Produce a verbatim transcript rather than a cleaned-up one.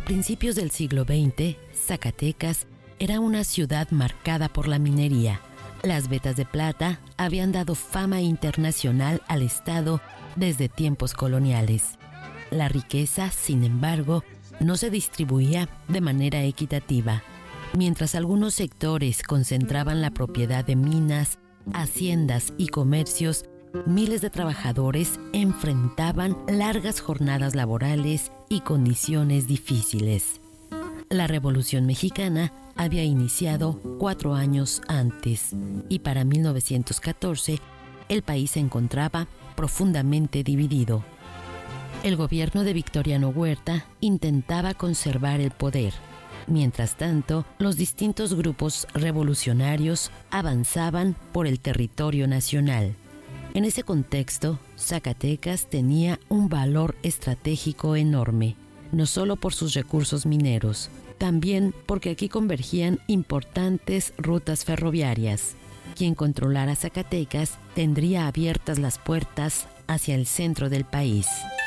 principios del siglo veinte, Zacatecas era una ciudad marcada por la minería. Las vetas de plata habían dado fama internacional al estado desde tiempos coloniales. La riqueza, sin embargo, no se distribuía de manera equitativa. Mientras algunos sectores concentraban la propiedad de minas, haciendas y comercios, miles de trabajadores enfrentaban largas jornadas laborales y condiciones difíciles. La Revolución Mexicana había iniciado cuatro años antes y para mil novecientos catorce el país se encontraba profundamente dividido. El gobierno de Victoriano Huerta intentaba conservar el poder. Mientras tanto, los distintos grupos revolucionarios avanzaban por el territorio nacional. En ese contexto, Zacatecas tenía un valor estratégico enorme, no solo por sus recursos mineros, también porque aquí convergían importantes rutas ferroviarias. Quien controlara Zacatecas tendría abiertas las puertas hacia el centro del país.